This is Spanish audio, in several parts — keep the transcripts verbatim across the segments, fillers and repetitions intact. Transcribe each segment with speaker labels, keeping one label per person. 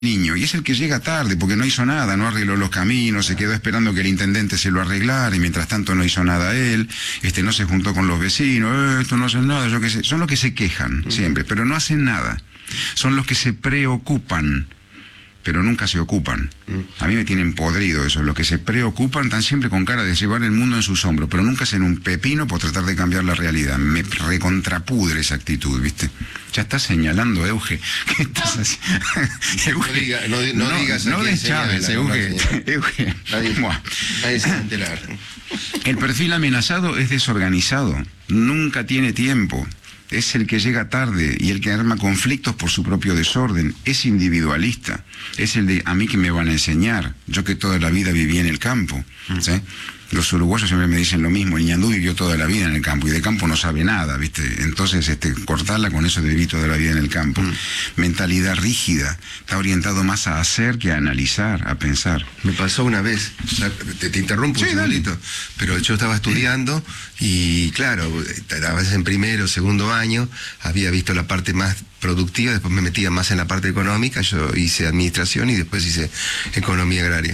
Speaker 1: niño, y es el que llega tarde porque no hizo nada, no arregló los caminos, se quedó esperando que el intendente se lo arreglara y mientras tanto no hizo nada él, este no se juntó con los vecinos, eh, esto no hacen nada, yo qué sé, son los que se quejan siempre, pero no hacen nada, son los que se preocupan, pero nunca se ocupan. A mí me tienen podrido eso, los que se preocupan están siempre con cara de llevar el mundo en sus hombros, pero nunca hacen un pepino por tratar de cambiar la realidad. Me recontrapudre esa actitud, ¿viste? Ya estás señalando, Euge. ¿Qué estás haciendo?
Speaker 2: No, diga, no, no, no digas
Speaker 1: no de Chávez, Euge.
Speaker 2: Euge. Nadie, nadie se va a enterar.
Speaker 1: El perfil amenazado es desorganizado, nunca tiene tiempo. Es el que llega tarde y el que arma conflictos por su propio desorden. Es individualista. Es el de a mí que me van a enseñar. Yo que toda la vida viví en el campo. ¿Sí? Los uruguayos siempre me dicen lo mismo. El ñandú vivió toda la vida en el campo y de campo no sabe nada, ¿viste? Entonces, este, cortarla con eso de vivir toda la vida en el campo. Mm. Mentalidad rígida. Está orientado más a hacer que a analizar, a pensar.
Speaker 2: Me pasó una vez, o sea, te, te interrumpo
Speaker 1: sí,
Speaker 2: un segundito, pero yo estaba estudiando y claro, a veces en primero, segundo año, había visto la parte más productiva, después me metía más en la parte económica, yo hice administración y después hice economía agraria.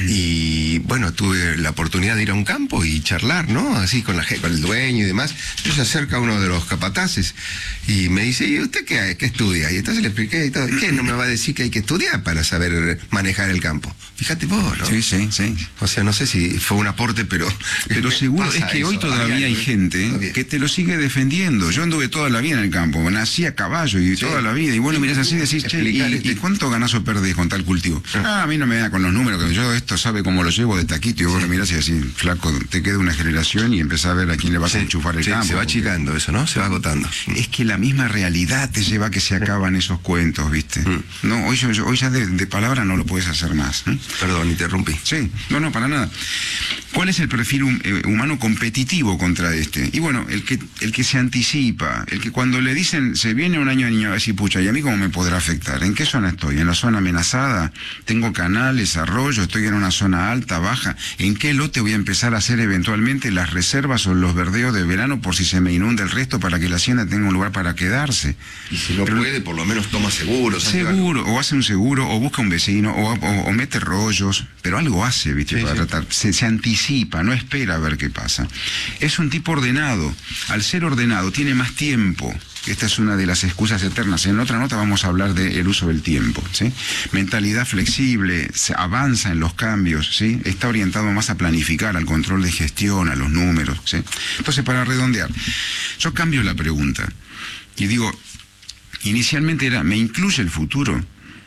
Speaker 2: Y bueno, tuve la oportunidad de ir a un campo y charlar, ¿no? Así con, la, con el dueño y demás. Entonces se acerca uno de los capataces y me dice, ¿y usted qué, qué estudia? Y entonces le expliqué y todo, ¿qué no me va a decir que hay que estudiar para saber manejar el campo? Fíjate vos, ¿no?
Speaker 1: Sí, sí, sí.
Speaker 2: O sea, no sé si fue un aporte, pero...
Speaker 1: Pero seguro es que eso. Hoy todavía hay, hay gente todavía. que te lo sigue defendiendo. Yo anduve toda la vida en el campo, nací a caballo y sí. toda la vida. Y bueno, mirás así y decís, che, ¿y, este... ¿y cuánto ganás o perdés con tal cultivo? Ah, a mí no me da con los números, que yo esto sabe cómo lo llevo de taquito. Y vos sí. lo mirás y así, flaco, te queda una generación y empezás a ver a quién le vas sí. a enchufar el
Speaker 2: sí,
Speaker 1: campo.
Speaker 2: Se va achicando eso, ¿no? Se va agotando.
Speaker 1: Es que la misma realidad te lleva a que se acaban esos cuentos, ¿viste? Mm. No, hoy, yo, hoy ya de, de palabra no lo puedes hacer más. ¿eh?
Speaker 2: Perdón, interrumpí.
Speaker 1: Sí, no, no, para nada. ¿Cuál es el perfil hum, eh, humano competitivo contra este? Y bueno, el que el que se anticipa, el que cuando le dicen, se viene un año de niño a decir, pucha, ¿y a mí cómo me podrá afectar? ¿En qué zona estoy? ¿En la zona amenazada? ¿Tengo canales, arroyos? ¿Estoy en una zona alta, baja? ¿En qué lote voy a empezar a hacer eventualmente las reservas o los verdeos de verano por si se me inunda el resto para que la hacienda tenga un lugar para quedarse?
Speaker 2: Y si no Pero, puede, por lo menos toma seguros.
Speaker 1: Seguro, o hace un seguro, o busca un vecino, o, o, o mete rollos, pero algo hace, ¿viste? Sí, para sí. tratar. Se, se anticipa, no espera a ver qué pasa. Es un tipo ordenado. Al ser ordenado, tiene más tiempo. Esta es una de las excusas eternas. En otra nota vamos a hablar del uso del tiempo, ¿sí? Mentalidad flexible, se avanza en los cambios, ¿sí? Está orientado más a planificar, al control de gestión, a los números, ¿sí? Entonces, para redondear, yo cambio la pregunta y digo, inicialmente era, ¿me incluye el futuro?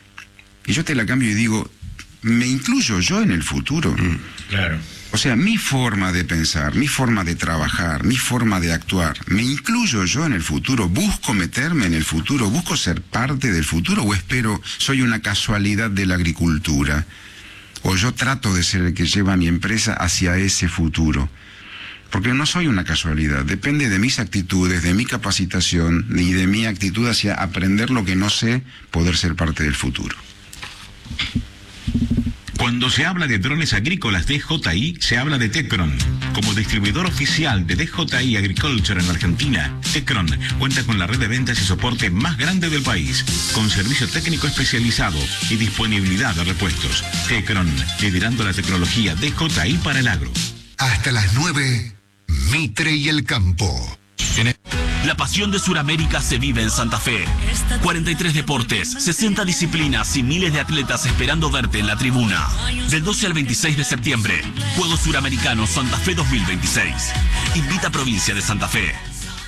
Speaker 1: Y yo te la cambio y digo, ¿me incluyo yo en el futuro?
Speaker 3: Mm, claro.
Speaker 1: O sea, mi forma de pensar, mi forma de trabajar, mi forma de actuar, ¿me incluyo yo en el futuro? ¿Busco meterme en el futuro? ¿Busco ser parte del futuro? ¿O espero, soy una casualidad de la agricultura? ¿O yo trato de ser el que lleva a mi empresa hacia ese futuro? Porque no soy una casualidad, depende de mis actitudes, de mi capacitación y de mi actitud hacia aprender lo que no sé, poder ser parte del futuro.
Speaker 3: Cuando se habla de drones agrícolas D J I, se habla de Tecron. Como distribuidor oficial de D J I Agriculture en Argentina, Tecron cuenta con la red de ventas y soporte más grande del país, con servicio técnico especializado y disponibilidad de repuestos. Tecron, liderando la tecnología D J I para el agro.
Speaker 4: Hasta las nueve, Mitre y el campo.
Speaker 5: La pasión de Sudamérica se vive en Santa Fe. cuarenta y tres deportes, sesenta disciplinas y miles de atletas esperando verte en la tribuna. Del doce al veintiséis de septiembre, Juegos Suramericanos Santa Fe dos mil veintiséis. Invita a Provincia de Santa Fe.